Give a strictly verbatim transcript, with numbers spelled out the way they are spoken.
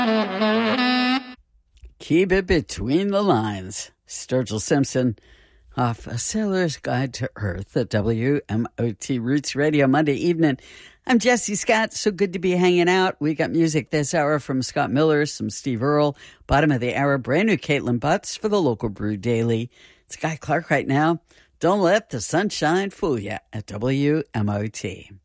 Keep it between the lines. Sturgill Simpson off A Sailor's Guide to Earth at W M O T Roots Radio Monday evening. I'm Jesse Scott. So good to be hanging out. We got music this hour from Scott Miller, some Steve Earle. Bottom of the hour, brand new Caitlin Butts for the Local Brew Daily. It's Guy Clark right now. Don't let the sunshine fool you at W M O T.